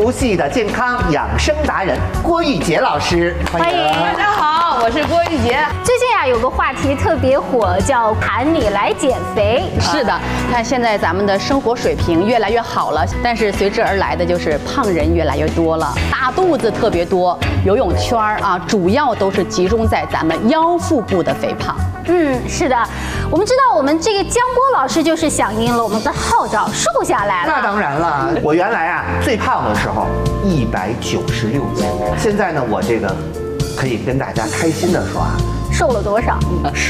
熟悉的健康养生达人郭玉洁老师，欢迎。 大家好，我是郭玉洁。 最近啊，有个话题特别火，叫喊你来减肥。 是的，看现在咱们的生活水平越来越好了，但是随之而来的就是胖人越来越多了，大肚子特别多，游泳圈啊，主要都是集中在咱们腰腹部的肥胖。 是的，我们知道我们这个江波老师就是响应了我们的号召，瘦下来了。 那当然了，我原来啊最胖的时候196斤，现在呢我这个可以跟大家开心的说啊， 瘦了多少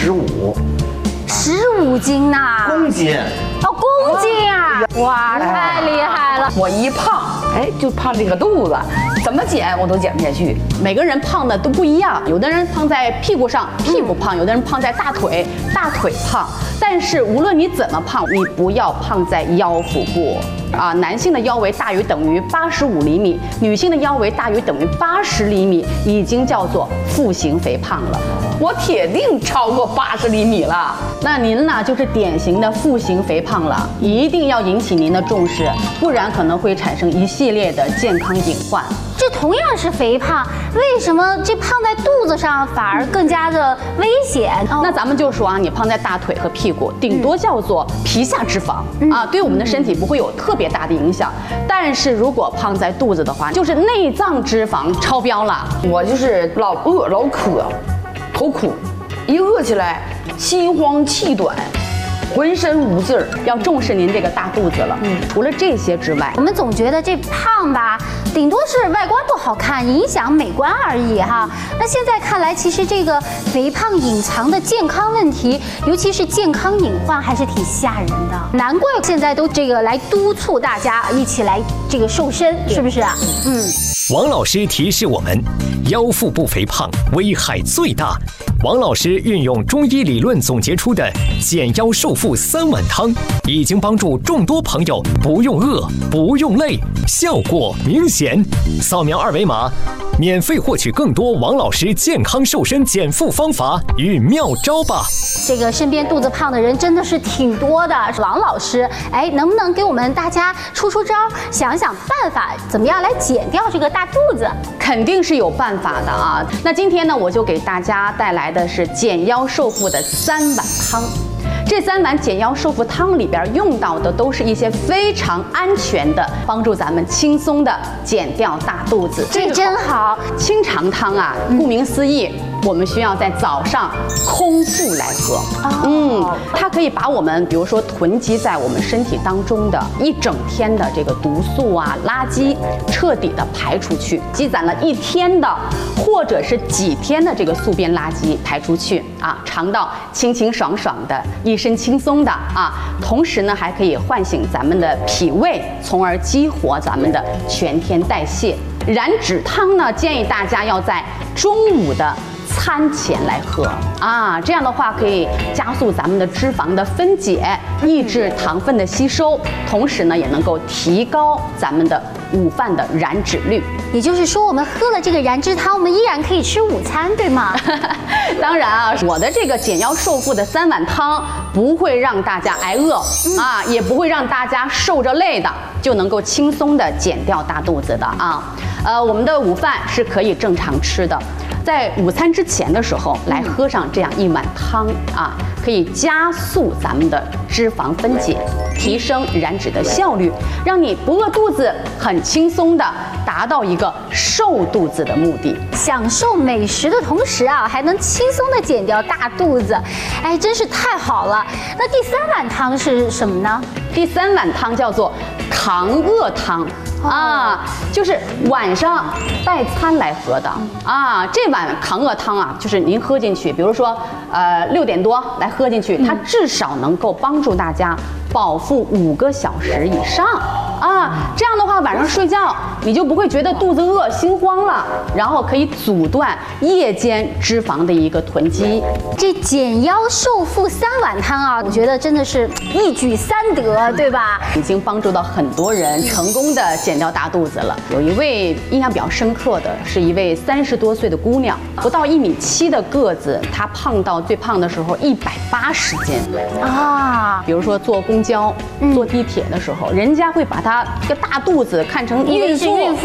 ？15斤呐！ 公斤。 哦，公斤啊！哇，太厉害了！ 我一胖，就胖这个肚子，怎么减我都减不下去。 每个人胖的都不一样，有的人胖在屁股上，屁股胖；有的人胖在大腿，大腿胖。但是无论你怎么胖，你不要胖在腰腹部。男性的腰围大于等于85厘米，女性的腰围大于等于80厘米，已经叫做腹型肥胖了。 我铁定超过80厘米了。 那您呢，就是典型的腹型肥胖了，一定要引起您的重视，不然可能会产生一系列的健康隐患。 这同样是肥胖，为什么这胖在肚子上反而更加的危险？ 那咱们就说啊，你胖在大腿和屁股，顶多叫做皮下脂肪对我们的身体不会有特别大的影响。但是如果胖在肚子的话，就是内脏脂肪超标了。 我就是老饿老渴，头苦，一饿起来心慌气短，浑身无劲儿。 要重视您这个大肚子了。除了这些之外， 我们总觉得这胖吧，顶多是外观不好看，影响美观而已哈。那现在看来，其实这个肥胖隐藏的健康问题，尤其是健康隐患，还是挺吓人的。难怪现在都这个来督促大家一起来这个瘦身，是不是啊？ 王老师提示我们，腰腹部肥胖危害最大。王老师运用中医理论总结出的减腰瘦腹3碗汤，已经帮助众多朋友不用饿、不用累，效果明显。扫描2维码，免费获取更多王老师健康瘦身减负方法与妙招吧。 这个身边肚子胖的人真的是挺多的，王老师，能不能给我们大家出招，想想办法，怎么样来减掉这个大肚子？ 肯定是有办法的啊。那今天呢，我就给大家带来的是减腰瘦腹的3碗汤。这3碗减腰瘦腹汤里边用到的都是一些非常安全的，帮助咱们轻松的减掉大肚子。 这真好。 清肠汤啊，顾名思义，我们需要在早上空腹来喝。它可以把我们比如说囤积在我们身体当中的一整天的这个毒素啊、垃圾，彻底的排出去，积攒了1天的或者是几天的这个宿便垃圾排出去啊，肠道清清爽爽的，一身轻松的啊。同时呢，还可以唤醒咱们的脾胃，从而激活咱们的全天代谢。燃脂汤呢，建议大家要在中午的餐前来喝啊，这样的话可以加速咱们的脂肪的分解，抑制糖分的吸收，同时呢也能够提高咱们的午饭的燃脂率。 也就是说，我们喝了这个燃脂汤，我们依然可以吃午餐，对吗？ 当然啊，我的这个减腰瘦腹的3碗汤不会让大家挨饿啊，也不会让大家受着累的，就能够轻松的减掉大肚子的啊。我们的午饭是可以正常吃的。在午餐之前的时候来喝上这样1碗汤啊，可以加速咱们的脂肪分解，提升燃脂的效率，让你不饿肚子，很轻松的达到一个瘦肚子的目的。 享受美食的同时啊，还能轻松的减掉大肚子，真是太好了。那第3碗汤是什么呢？ 第3碗汤叫做扛饿汤。就是晚上代餐来喝的啊。这碗扛饿汤啊，就是您喝进去，比如说6点多来喝进去，它至少能够帮助大家饱腹5个小时以上啊。这样的话，晚上睡觉你就不会觉得肚子饿、心慌了，然后可以阻断夜间脂肪的一个囤积。 这减腰瘦腹3碗汤啊，我觉得真的是一举3得，对吧？ 已经帮助到很多人成功的减掉大肚子了。有一位印象比较深刻的是一位30多岁的姑娘，不到1.7米的个子，她胖到最胖的时候180斤啊。比如说坐公交、坐地铁的时候，人家会把她这个大肚子看成孕妇。